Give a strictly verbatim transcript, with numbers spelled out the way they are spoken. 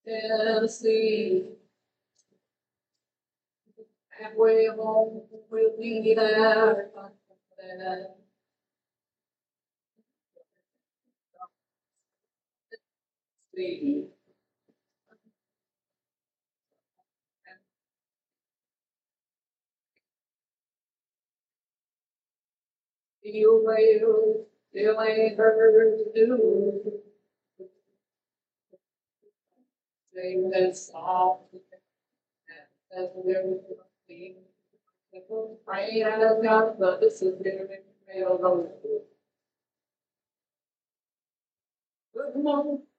Tennessee. Halfway home, we'll be there. See. You will, you ain't heard do. Sing that song. That's everything. Praying out God, but this is very real. Good morning.